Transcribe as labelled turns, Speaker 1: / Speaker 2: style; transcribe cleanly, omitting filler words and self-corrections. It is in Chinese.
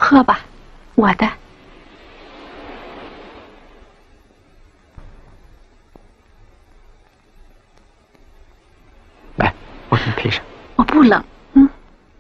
Speaker 1: 喝吧，我的。
Speaker 2: 来，我给你配上。
Speaker 1: 我不冷。